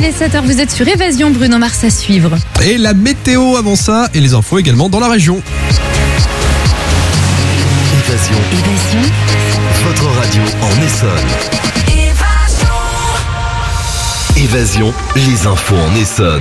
il est 7h, vous êtes sur Évasion, Bruno Mars à suivre. Et la météo avant ça, et les infos également dans la région. Évasion. Votre radio en Essonne. Évasion, les infos en Essonne.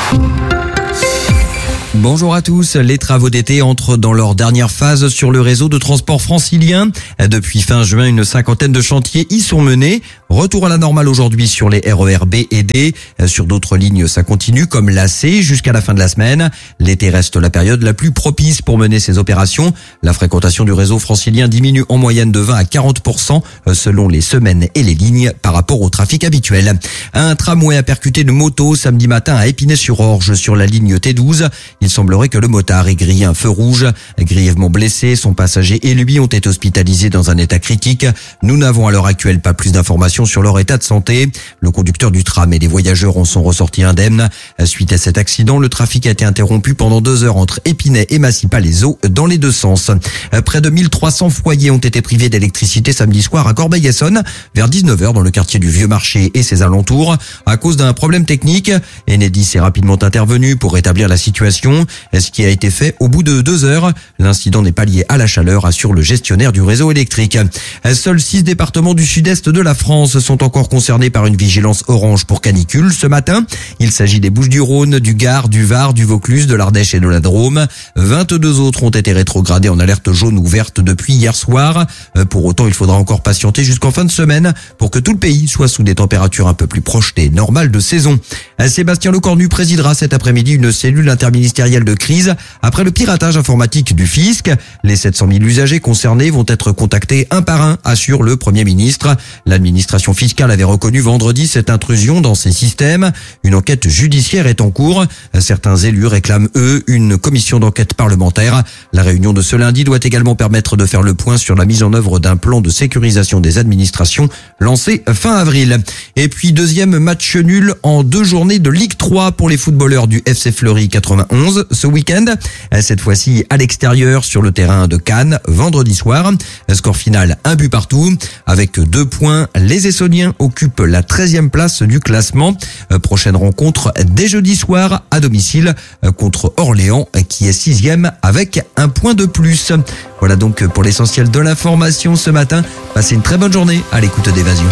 Bonjour à tous, les travaux d'été entrent dans leur dernière phase sur le réseau de transport francilien. Depuis fin juin, une cinquantaine de chantiers y sont menés. Retour à la normale aujourd'hui sur les RER B et D. Sur d'autres lignes, ça continue comme la C jusqu'à la fin de la semaine. L'été reste la période la plus propice pour mener ces opérations. La fréquentation du réseau francilien diminue en moyenne de 20 à 40% selon les semaines et les lignes par rapport au trafic habituel. Un tramway a percuté une moto samedi matin à Épinay-sur-Orge sur la ligne T12. Il semblerait que le motard ait grillé un feu rouge. Grièvement blessé, son passager et lui ont été hospitalisés dans un état critique. Nous n'avons à l'heure actuelle pas plus d'informations sur leur état de santé. Le conducteur du tram et les voyageurs en sont ressortis indemnes. Suite à cet accident, le trafic a été interrompu pendant 2 heures entre Épinay et Massy-Palaiseau dans les deux sens. Près de 1300 foyers ont été privés d'électricité samedi soir à Corbeil-Essonnes vers 19h dans le quartier du Vieux Marché et ses alentours à cause d'un problème technique. Enedis est rapidement intervenu pour rétablir la situation. Ce qui a été fait au bout de 2 heures. L'incident n'est pas lié à la chaleur, assure le gestionnaire du réseau électrique. Seuls 6 départements du sud-est de la France sont encore concernés par une vigilance orange pour canicule ce matin. Il s'agit des Bouches-du-Rhône, du Gard, du Var, du Vaucluse, de l'Ardèche et de la Drôme. 22 autres ont été rétrogradés en alerte jaune ou verte depuis hier soir. Pour autant, il faudra encore patienter jusqu'en fin de semaine pour que tout le pays soit sous des températures un peu plus proches des normales de saison. Sébastien Lecornu présidera cet après-midi une cellule interministérielle de crise après le piratage informatique du fisc. Les 700 000 usagers concernés vont être contactés un par un, assure le Premier ministre. L'administration fiscale avait reconnu vendredi cette intrusion dans ses systèmes. Une enquête judiciaire est en cours. Certains élus réclament, eux, une commission d'enquête parlementaire. La réunion de ce lundi doit également permettre de faire le point sur la mise en œuvre d'un plan de sécurisation des administrations lancé fin avril. Et puis, deuxième match nul en 2 journées de Ligue 3 pour les footballeurs du FC Fleury 91 ce week-end. Cette fois-ci à l'extérieur sur le terrain de Cannes vendredi soir. Score final 1 but partout. Avec 2 points, les Essonniens occupent la 13e place du classement. Prochaine rencontre dès jeudi soir à domicile contre Orléans qui est 6e avec 1 point de plus. Voilà donc pour l'essentiel de l'information ce matin. Passez une très bonne journée à l'écoute d'Évasion.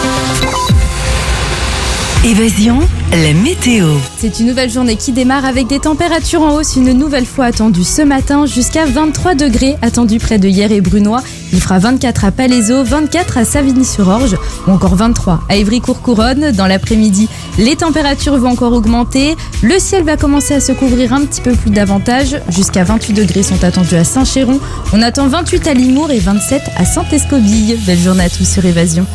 Évasion, la météo. C'est une nouvelle journée qui démarre avec des températures en hausse une nouvelle fois attendues ce matin jusqu'à 23 degrés attendus près de Hyères et Brunois. Il fera 24 à Palaiseau, 24 à Savigny-sur-Orge ou encore 23 à Évry-Courcouronnes. Dans l'après-midi, les températures vont encore augmenter. Le ciel va commencer à se couvrir un petit peu plus davantage. Jusqu'à 28 degrés sont attendus à Saint-Chéron. On attend 28 à Limours et 27 à Saint-Escobille. Belle journée à tous sur Évasion.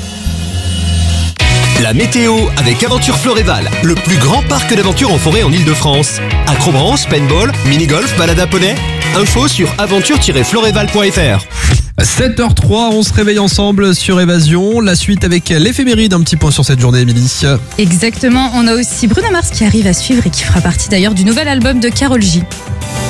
La météo avec Aventure Floréval, le plus grand parc d'aventure en forêt en Ile-de-France. Acrobranche, paintball, mini-golf, balade à poney. Info sur aventure-floréval.fr. 7h03, on se réveille ensemble sur Évasion. La suite avec l'éphéméride, un petit point sur cette journée, Émilie. Exactement, on a aussi Bruno Mars qui arrive à suivre et qui fera partie d'ailleurs du nouvel album de Karol J.